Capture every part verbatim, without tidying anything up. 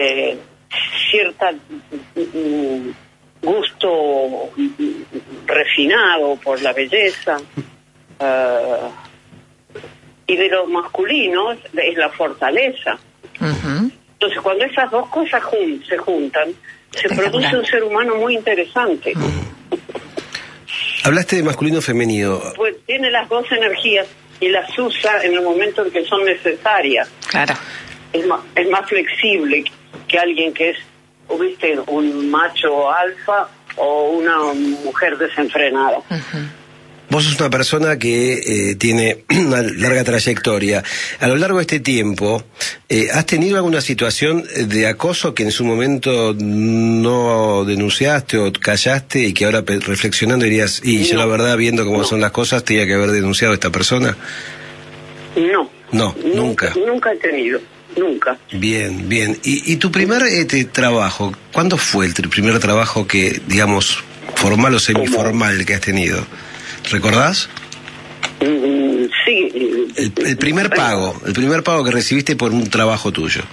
eh, cierta mm, gusto refinado por la belleza, uh, y de lo masculino es la fortaleza. Uh-huh. Entonces, cuando esas dos cosas jun- se juntan, se produce un ser humano muy interesante. Uh-huh. Hablaste de masculino femenino. Pues tiene las dos energías y las usa en el momento en que son necesarias. Claro. Es más, es más flexible que alguien que es, viste, un macho alfa o una mujer desenfrenada. Uh-huh. Vos sos una persona que eh, tiene una larga trayectoria. A lo largo de este tiempo, eh, ¿has tenido alguna situación de acoso que en su momento no denunciaste o callaste y que ahora reflexionando dirías, y no, yo la verdad, viendo cómo no. son las cosas, tenía que haber denunciado a esta persona? No. No, nunca. Nunca, nunca he tenido, nunca. Bien, bien. ¿Y, y tu primer este, trabajo, cuándo fue el primer trabajo que, digamos, formal o semiformal ¿Cómo? que has tenido? ¿Recordás? Mm, sí. El, el primer pago, el primer pago que recibiste por un trabajo tuyo.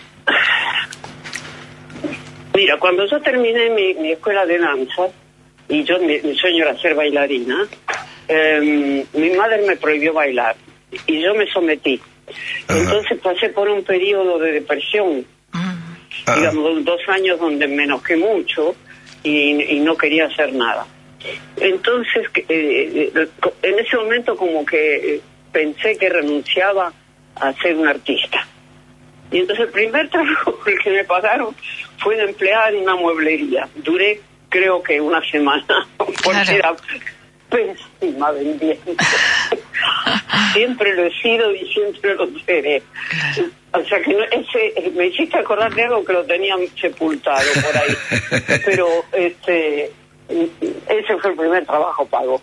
Mira, cuando yo terminé mi, mi escuela de danza, y yo mi, mi sueño era ser bailarina, eh, mi madre me prohibió bailar, y yo me sometí. Ajá. Entonces pasé por un periodo de depresión, Ajá. digamos, dos años donde me enojé mucho y, y no quería hacer nada. Entonces, eh, en ese momento como que eh, pensé que renunciaba a ser un artista. Y entonces el primer trabajo que me pagaron fue de empleada en una mueblería. Duré, creo que una semana, porque claro. era pésima vendiendo. Siempre lo he sido y siempre lo seré. O sea que no, ese, me hiciste acordar de algo que lo tenían sepultado por ahí. Pero este... ese fue el primer trabajo pago.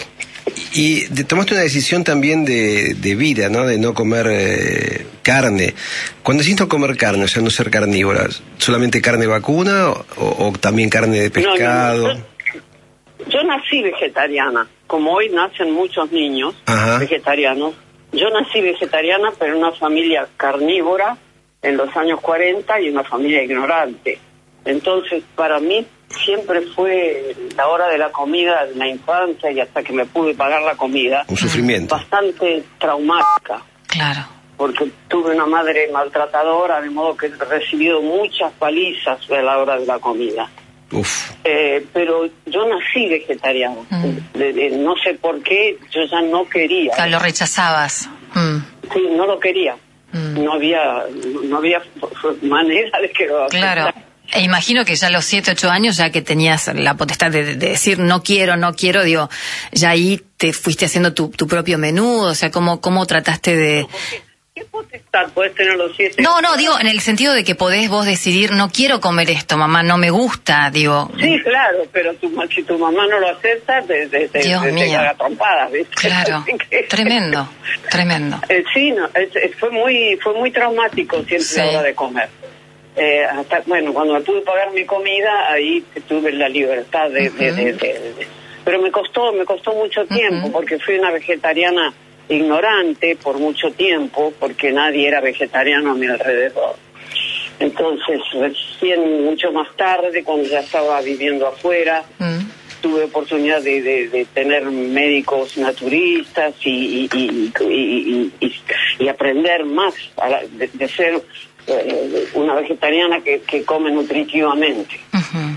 Y tomaste una decisión también de, de vida, ¿no? De no comer eh, carne. Cuando decís no comer carne, o sea, no ser carnívora, ¿solamente carne vacuna o, o también carne de pescado? No, no, no. Yo, yo nací vegetariana, como hoy nacen muchos niños Ajá. vegetarianos. Yo nací vegetariana, pero en una familia carnívora en los años cuarenta y una familia ignorante. Entonces, para mí siempre fue la hora de la comida en la infancia y hasta que me pude pagar la comida. Un sufrimiento. Bastante traumática. Claro. Porque tuve una madre maltratadora, de modo que he recibido muchas palizas a la hora de la comida. Uf. Eh, pero yo nací vegetariano. Mm. De, de, no sé por qué, yo ya no quería. Claro, lo rechazabas. Mm. Sí, no lo quería. Mm. No había no había manera de que lo Claro. E imagino que ya a los siete, ocho años, ya que tenías la potestad de, de decir no quiero, no quiero, digo, ya ahí te fuiste haciendo tu, tu propio menú, o sea, ¿cómo, cómo trataste de...? ¿Qué potestad podés tener a los siete? No, no, digo, en el sentido de que podés vos decidir, no quiero comer esto, mamá, no me gusta, digo... Sí, claro, pero tu, si tu mamá no lo acepta, te, te, te, Dios te, mío. te caga trompadas, ¿viste? Claro, que... tremendo, tremendo. Eh, sí, no, es, es, fue muy fue muy traumático siempre sí. la hora de comer. Eh, hasta bueno, cuando me pude pagar mi comida, ahí tuve la libertad de, uh-huh. de, de, de, de pero me costó me costó mucho tiempo uh-huh. porque fui una vegetariana ignorante por mucho tiempo, porque nadie era vegetariano a mi alrededor. Entonces recién mucho más tarde, cuando ya estaba viviendo afuera, uh-huh. tuve oportunidad de, de, de tener médicos naturistas y y, y, y, y, y, y aprender más a la, de, de ser una vegetariana que, que come nutritivamente. Uh-huh.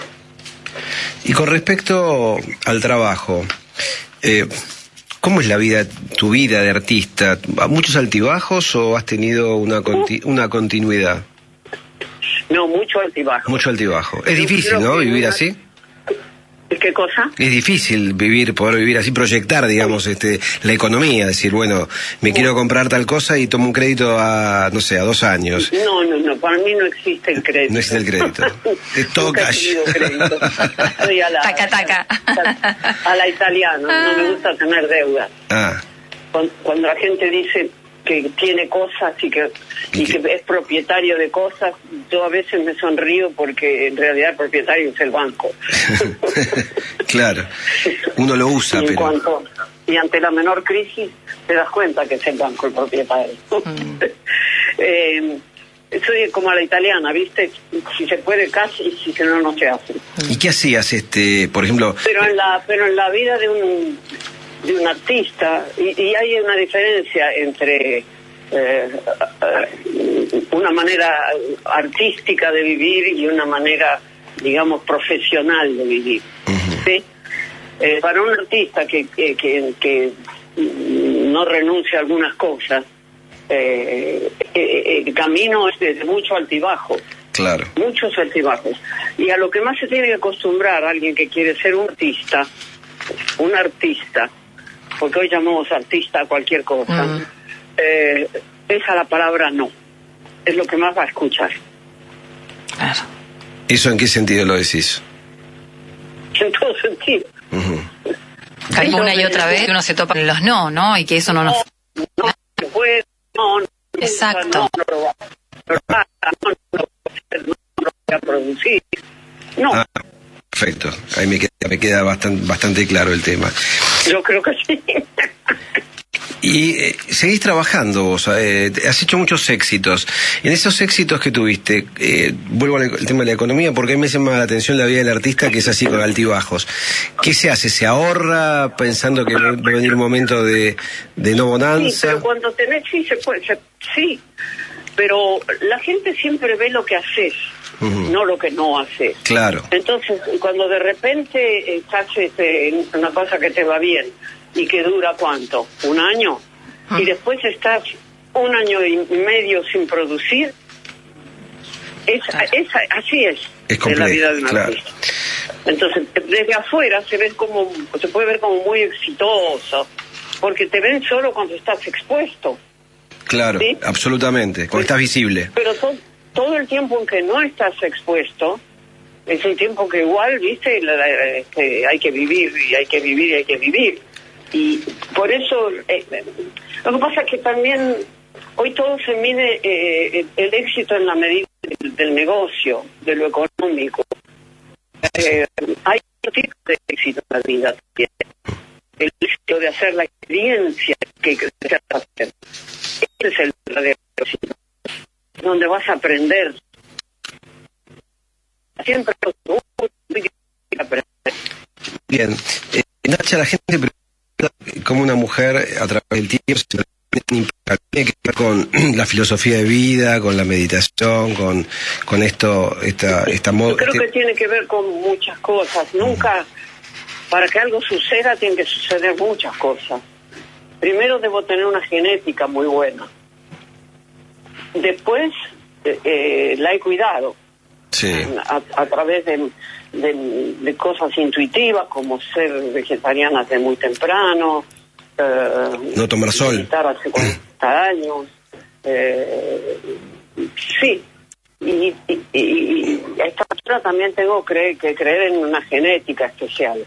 Y con respecto al trabajo, eh, ¿cómo es la vida, tu vida de artista? ¿Muchos altibajos o has tenido una, conti- una continuidad? No, mucho altibajo. Mucho altibajo. Es difícil, ¿no? Vivir así. ¿Qué cosa? Es difícil vivir, poder vivir así, proyectar, digamos, este, la economía, decir, bueno, me quiero comprar tal cosa y tomo un crédito a, no sé, a dos años. No, no, no, para mí no existe el crédito. No existe el crédito. Es todo Nunca cash. He tenido crédito. Soy a la, taca, taca. A la italiana, no me gusta tener deuda. Ah. Cuando, cuando la gente dice que tiene cosas y que y que es propietario de cosas, yo a veces me sonrío porque en realidad el propietario es el banco. Claro, uno lo usa, y pero... Cuanto, y ante la menor crisis te das cuenta que es el banco el propietario. Mm. eh, soy como a la italiana, ¿viste? Si se puede casi, y si no, no se hace. ¿Y qué hacías, este, por ejemplo? Pero en la, pero en la vida de un, de un artista, y, y hay una diferencia entre eh, una manera artística de vivir y una manera, digamos, profesional de vivir. Uh-huh. ¿Sí? Eh, para un artista que, que, que, que no renuncia a algunas cosas, eh, eh, el camino es de mucho altibajo. Claro. Muchos altibajos. Y a lo que más se tiene que acostumbrar alguien que quiere ser un artista, un artista, porque hoy llamamos artista a cualquier cosa, uh-huh. eh, es a la palabra no. Es lo que más va a escuchar. Claro. ¿Eso en qué sentido lo decís? En todo sentido. Uh-huh. Casi una y otra vez uno se topa con los no, ¿no? Y que eso no nos... No, no se puede, no, no. Exacto. No, no lo va, no lo va, no, no lo va a hacer, no lo va a producir. No. Ah, perfecto. Ahí me queda, me queda bastante, bastante claro el tema. Yo creo que sí. Y eh, seguís trabajando vos, eh, has hecho muchos éxitos. En esos éxitos que tuviste, eh, vuelvo al tema de la economía, porque a mí me llama la atención la vida del artista, que es así con altibajos. ¿Qué se hace? ¿Se ahorra pensando que va a venir un momento de, de no bonanza? Sí, pero cuando tenés, sí, se puede, se, sí, pero la gente siempre ve lo que haces, uh-huh. no lo que no haces. Claro. Entonces, cuando de repente estás este, en una cosa que te va bien, y que dura ¿cuánto? ¿Un año? Ah. Y después estás un año y medio sin producir. Es, claro. es, así es, es en la vida de un claro. artista. Entonces, desde afuera se ve como, se puede ver como muy exitoso, porque te ven solo cuando estás expuesto. Claro, ¿sí? Absolutamente, cuando pues, estás visible. Pero to, todo el tiempo en que no estás expuesto, es un tiempo que igual, viste, la, la, este, hay que vivir, y hay que vivir, y hay que vivir. Y por eso, eh, lo que pasa es que también hoy todo se mide eh, el éxito en la medida del, del negocio, de lo económico. Eh, hay otro tipo de éxito en la vida también. El éxito de hacer la experiencia que deseas hacer. Ese es el verdadero éxito. Donde vas a aprender. Siempre aprender. Bien. Eh, Nacha, la gente como una mujer a través del tiempo tiene que ver con la filosofía de vida, con la meditación, con con esto, esta esta moda. Yo creo este... que tiene que ver con muchas cosas. Nunca, para que algo suceda, tienen que suceder muchas cosas. Primero debo tener una genética muy buena. Después eh, la he cuidado. Sí. A, a través de, de, de cosas intuitivas como ser vegetariana desde muy temprano, eh, no tomar sol, meditar hace cuarenta años, eh, sí, y, y, y a esta altura también tengo que, que creer en una genética especial.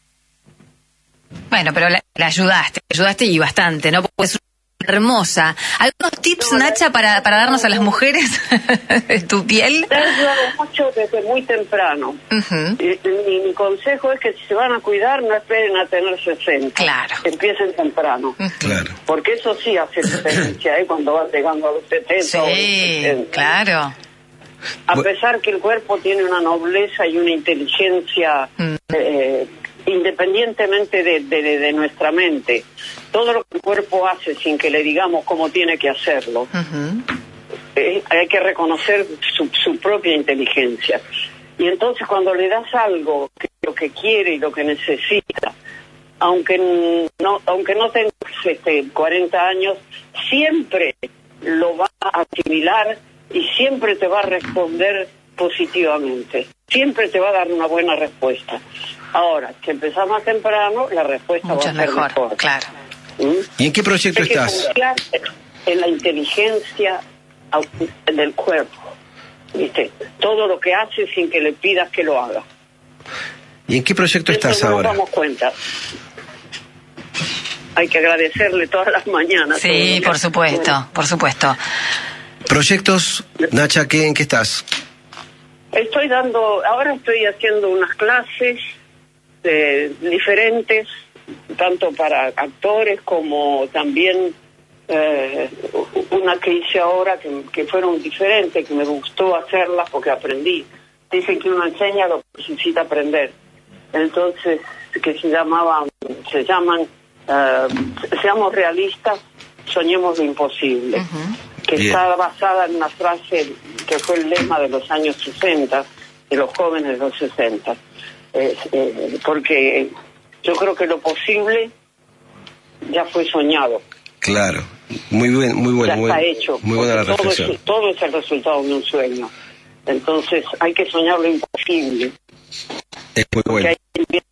Bueno, pero la, la ayudaste, ayudaste y bastante, ¿no? Porque es hermosa. ¿Algunos tips, no, Nacha, para, para darnos a las mujeres de tu piel? Te he ayudado mucho desde muy temprano. Uh-huh. y, y mi consejo es que si se van a cuidar, no esperen a tener sesenta. Claro. Empiecen temprano. Uh-huh. Claro. Porque eso sí hace diferencia, ¿eh? Cuando vas llegando a los setenta. Sí, o los setenta. Claro. A pesar que el cuerpo tiene una nobleza y una inteligencia uh-huh. eh, independientemente de, de, de, de nuestra mente, todo lo que el cuerpo hace sin que le digamos cómo tiene que hacerlo, uh-huh. eh, hay que reconocer su, su propia inteligencia. Y entonces cuando le das algo, que lo que quiere y lo que necesita, aunque no, aunque no tengas este, cuarenta años, siempre lo va a asimilar y siempre te va a responder positivamente. Siempre te va a dar una buena respuesta. Ahora, si empezás más temprano, la respuesta mucho va a ser mejor, mejor. Claro. ¿Mm? ¿Y en qué proyecto Hay estás? Que confiar en la inteligencia del cuerpo, ¿viste? Todo lo que hace sin que le pidas que lo haga. ¿Y en qué proyecto Eso estás no ahora? Nos damos cuenta. Hay que agradecerle todas las mañanas. Sí, por supuesto, bueno. por supuesto. ¿Proyectos, Nacha, qué, en qué estás? Estoy dando, ahora estoy haciendo unas clases eh, diferentes, tanto para actores como también eh, una que hice ahora que, que fueron diferentes, que me gustó hacerlas porque aprendí. Dicen que uno enseña lo que necesita aprender. Entonces, que se llamaban, se llaman, uh, seamos realistas, soñemos lo imposible. Uh-huh. Que Bien. Está basada en una frase que fue el lema de los años sesenta, de los jóvenes de los sesenta. Eh, eh, porque yo creo que lo posible ya fue soñado. Claro, muy bien, muy bueno. Ya muy, está hecho. Muy buena la reflexión. Todo es, todo es el resultado de un sueño. Entonces hay que soñar lo imposible. Es muy bueno. Porque hay